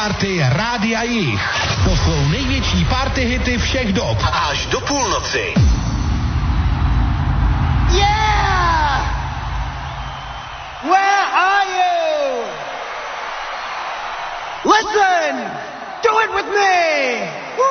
party Rádia Jich. To jsou největší party hity všech dob. Až do půlnoci. Yeah! Where are you? Listen! Do it with me! Woo!